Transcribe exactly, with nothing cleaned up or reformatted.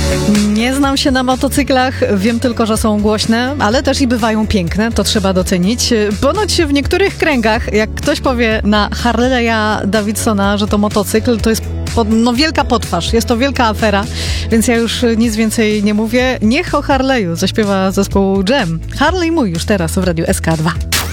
Nie znam się na motocyklach, wiem tylko, że są głośne, ale też i bywają piękne, to trzeba docenić. Ponoć w niektórych kręgach, jak ktoś powie na Harley'a Davidsona, że to motocykl, to jest pod, no, wielka potwarz, jest to wielka afera, więc ja już nic więcej nie mówię. Niech o Harley'u zaśpiewa zespół Jam. Harley mój już teraz w Radiu S K dwa.